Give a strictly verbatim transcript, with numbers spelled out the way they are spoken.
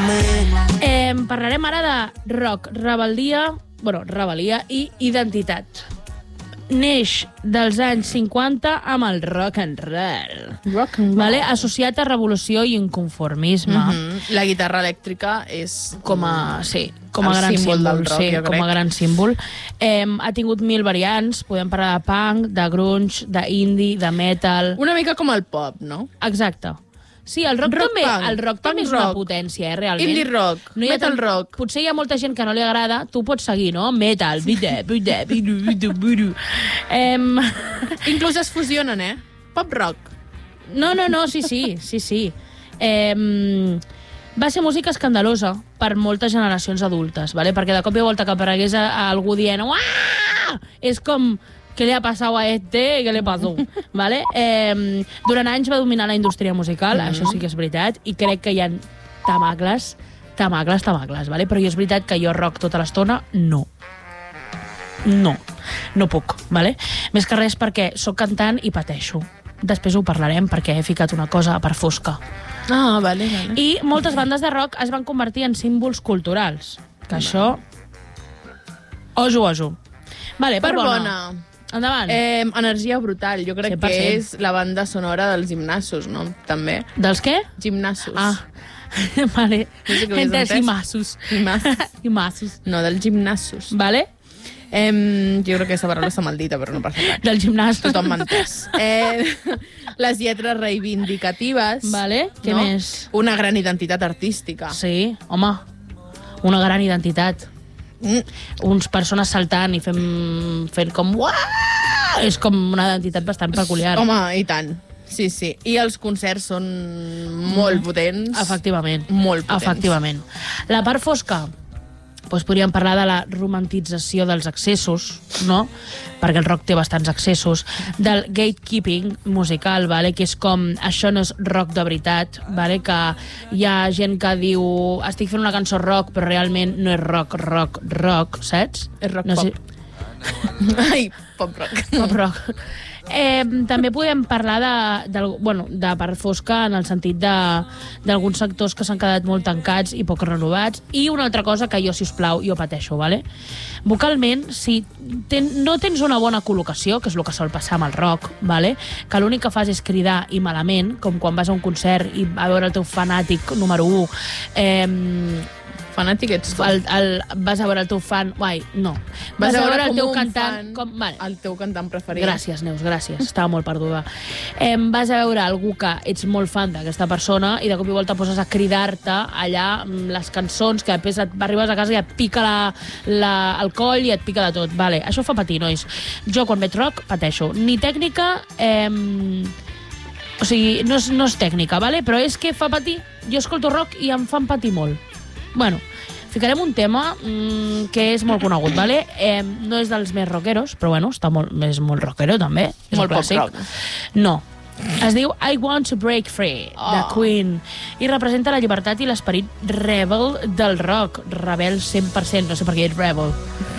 Eh, parlarem ara de rock, rebel·lia, bueno, rebel·lia i identitat. Neix dels anys cinquanta amb el rock and roll. Rock and roll. Vale? Associat a revolució i inconformisme. Mm -hmm. La guitarra elèctrica és... Com a, sí, com a el gran símbol símbol, del rock, sí, jo com a crec. gran símbol. Eh, ha tingut mil variants, podem parlar de punk, de grunge, d'indie, de metal... Una mica com el pop, no? Exacte. Sí, el rock, Rock també, punk, el rock també punk és una rock, potència, eh, realment. indie rock, hi ha metal tant- rock. Potser hi ha molta gent que no li agrada, tu pots seguir, no? Metal, bide, bide, bidu, bidu, bidu. Em... Inclús es fusionen, eh? Pop rock. No, no, no, sí, sí, sí, sí. Em... Va ser música escandalosa per moltes generacions adultes, ¿vale? Perquè de cop i volta que aparegués a, a algú dient «Uah!», és com... ¿Qué le ha pasado a este? ¿Qué le pasó? ¿Vale? Eh, durant anys va dominar la indústria musical, mm. això sí que és veritat, i crec que hi ha tamacles, tamacles, tamacles, ¿vale? Però és veritat que jo rock tota l'estona, no. No, no puc, ¿vale? Més que res perquè sóc cantant i pateixo. Després ho parlarem perquè he ficat una cosa per fosca. Ah, vale, vale. I moltes bandes de rock es van convertir en símbols culturals. Que això... Ojo, ojo. Vale, per, Per bona. bona. Endavant. Eh, energia brutal, jo crec cent per que cent. és la banda sonora dels gimnasos, no? També. Dels què? Gimnasos. Ah, vale. No sé què havies Entès entès. i massos. I massos. I massos. No, dels gimnasos. Vale? Eh, jo crec que aquesta paraula està maldita, però no passa res. Del gimnàs. Tothom m'ha entès. Eh, les lletres reivindicatives. Vale, què no? més? Una gran identitat artística. Sí, home, una gran identitat. Mm. Uns persones saltant i fent, fent com... Uah! És com una identitat bastant peculiar. Home, i tant. Sí, sí. I els concerts són molt potents. Efectivament. Molt potents. Efectivament. La part fosca, doncs podríem parlar de la romantització dels excessos, no? Perquè el rock té bastants excessos, del gatekeeping musical, vale? Que és com, això no és rock de veritat, vale? Que hi ha gent que diu estic fent una cançó rock, però realment no és rock, rock, rock, saps? És rock no pop. Sé... Ai, pop rock. Pop rock. Eh, també podem parlar de, de, bueno, de part fosca en el sentit d'alguns sectors que s'han quedat molt tancats i poc renovats. I una altra cosa que jo, si us plau, jo pateixo, ¿vale? Vocalment, si ten, no tens una bona col·locació, que és el que sol passar amb el rock, ¿vale? Que l'únic que fas és cridar i malament, com quan vas a un concert i a veure el teu fanàtic número u, eh, Fanàtic ets tu. el, el, vas a veure el teu fan... Uai, no. Vas, vas a veure el com teu un cantant... fan, Com, vale. El teu cantant preferit. Gràcies, Neus, gràcies. Estava molt perduda. Eh, vas a veure algú que ets molt fan d'aquesta persona i de cop i volta poses a cridar-te allà les cançons que després et arribes a casa i et pica la, la, el coll i et pica de tot. Vale, això fa patir, nois. Jo, quan veig rock, pateixo. Ni tècnica... Eh, o sigui, no és, no és tècnica, vale? Però és que fa patir. Jo escolto rock i em fan patir molt. Bueno, ficarem un tema mmm, que és molt conegut, vale? Eh, no és dels més rockeros, però bueno, està molt, és molt rockero també. És Molt un clàssic. pop rock. No. Es diu I Want to Break Free, oh. de Queen, i representa la llibertat i l'esperit rebel del rock. Rebel cent per cent, no sé per què ets rebel.